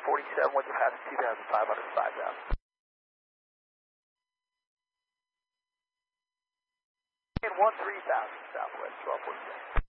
1247, with the pass 2,500, 5,000. And 13,000 Southwest 1247.